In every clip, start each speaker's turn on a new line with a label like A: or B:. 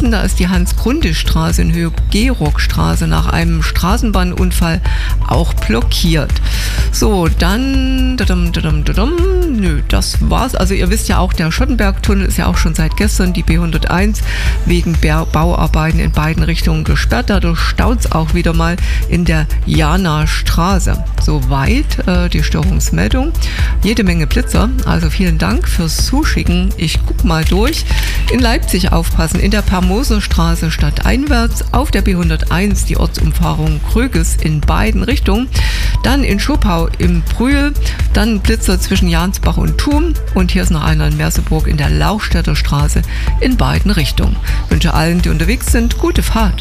A: Gießen, da ist die Hans-Grundl-Straße in Höhe Gerockstraße nach einem Straßenbahnunfall auch blockiert. So, dann, nö, das war's. Also ihr wisst ja auch, der Schottenberg-Tunnel ist ja auch schon seit gestern, die B101, wegen Bauarbeiten in beiden Richtungen gesperrt. Dadurch staut's auch wieder mal in der Jana-Straße. Soweit die Störungsmeldung. Jede Menge Blitzer, also vielen Dank fürs Zuschicken. Ich guck mal durch. In Leipzig aufpassen, in der Permoserstraße stadteinwärts, auf der B101 die Ortsumfahrung Kröges in beiden Richtungen, dann in Schopau im Brühl, dann Blitzer zwischen Jansbach und Thum und hier ist noch einer in Merseburg in der Lauchstädter Straße in beiden Richtungen. Ich wünsche allen, die unterwegs sind, gute Fahrt.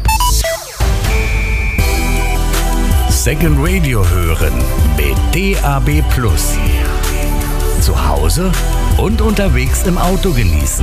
B: Second Radio hören mit DAB+. Zu Hause und unterwegs im Auto genießen.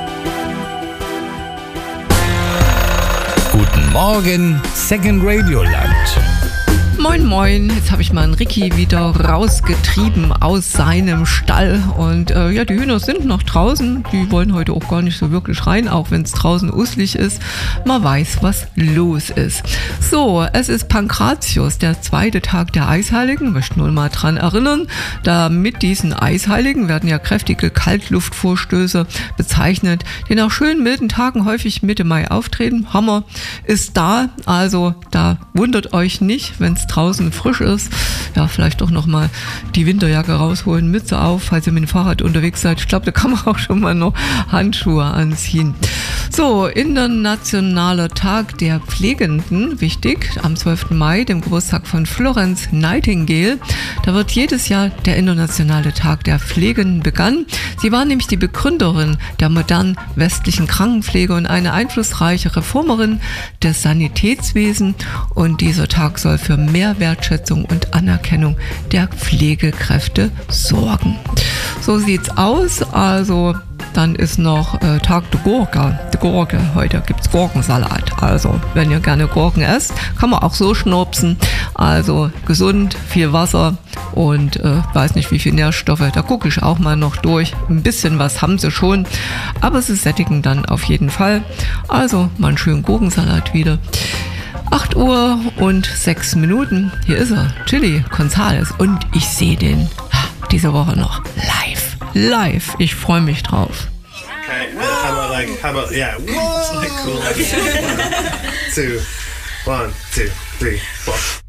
B: Guten Morgen, Second Radio Land.
A: Moin moin, jetzt habe ich mal einen Ricky wieder rausgetrieben aus seinem Stall und ja, die Hühner sind noch draußen, die wollen heute auch gar nicht so wirklich rein, auch wenn es draußen uselig ist. Man weiß, was los ist. So, es ist Pankratius, der zweite Tag der Eisheiligen, möchte nur mal dran erinnern, da mit diesen Eisheiligen werden ja kräftige Kaltluftvorstöße bezeichnet, die nach schönen milden Tagen häufig Mitte Mai auftreten. Hammer ist da, also da wundert euch nicht, wenn es draußen frisch ist, ja, vielleicht doch nochmal die Winterjacke rausholen, Mütze auf, falls ihr mit dem Fahrrad unterwegs seid. Ich glaube, da kann man auch schon mal noch Handschuhe anziehen. So, Internationaler Tag der Pflegenden, wichtig, am 12. Mai, dem Geburtstag von Florence Nightingale. Da wird jedes Jahr der Internationale Tag der Pflegenden begangen. Sie war nämlich die Begründerin der modernen westlichen Krankenpflege und eine einflussreiche Reformerin des Sanitätswesens. Und dieser Tag soll für mehr Wertschätzung und Anerkennung der Pflegekräfte sorgen. So sieht's aus. Also dann ist noch Tag der Gurke. Die Gurke, heute gibt's Gurkensalat. Also wenn ihr gerne Gurken esst, kann man auch so schnurpsen. Also gesund, viel Wasser und weiß nicht wie viel Nährstoffe. Da gucke ich auch mal noch durch. Ein bisschen was haben sie schon, aber sie sättigen dann auf jeden Fall. Also mal einen schönen Gurkensalat wieder. 8 Uhr und 6 Minuten. Hier ist er, Chili Gonzales. Und ich sehe den diese Woche noch live. Ich freue mich drauf.
C: Okay, how about, yeah, whoa! It's like cool. 1, 2, 3, 4.